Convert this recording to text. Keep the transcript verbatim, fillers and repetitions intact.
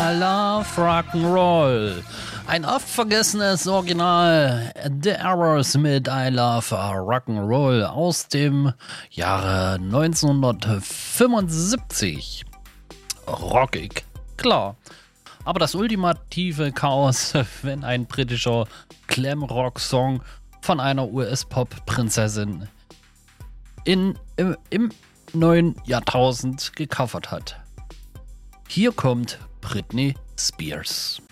I love Rock'n'Roll. Ein oft vergessenes Original, The Errors mit I love Rock'n'Roll aus dem Jahre neunzehnhundertfünfundsiebzig. Rockig, klar. Aber das ultimative Chaos, wenn ein britischer Glam-Rock-Song von einer U S-Pop-Prinzessin in, im, im neuen Jahrtausend gecovert hat. Hier kommt Britney Spears.